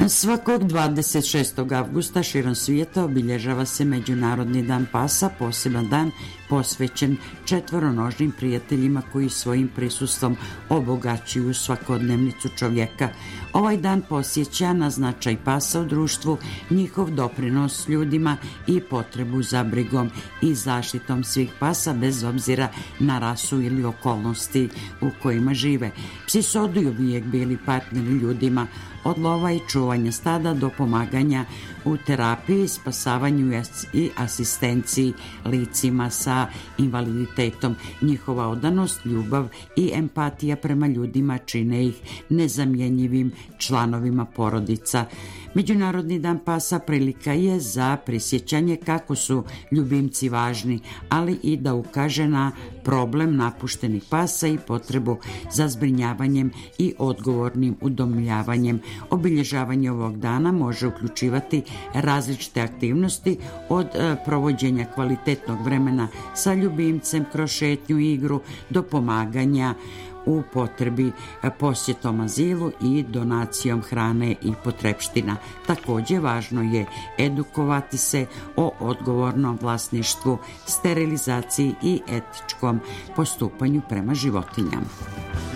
Svakog 26. avgusta širom svijeta obilježava se Međunarodni dan pasa, poseban dan posvećen četvoronožnim prijateljima koji svojim prisustvom obogaćuju svakodnevnicu čovjeka. Ovaj dan podsjeća na značaj pasa u društvu, njihov doprinos ljudima i potrebu za brigom i zaštitom svih pasa bez obzira na rasu ili okolnosti u kojima žive. Psi su oduvijek bili partneri ljudima, od lova i čuvanja stada do pomaganja u terapiji, spasavanju i asistenciji licima sa invaliditetom. Njihova odanost, ljubav i empatija prema ljudima čine ih nezamjenjivim članovima porodica. Međunarodni dan pasa prilika je za prisjećanje kako su ljubimci važni, ali i da ukaže na problem napuštenih pasa i potrebu za zbrinjavanjem i odgovornim udomljavanjem. Obilježavanje ovog dana može uključivati različite aktivnosti, od provođenja kvalitetnog vremena sa ljubimcem kroz šetnju i igru do pomaganja u potrebi posjetom azilu i donacijom hrane i potrepština. Također važno je edukovati se o odgovornom vlasništvu, sterilizaciji i etičkom postupanju prema životinjama.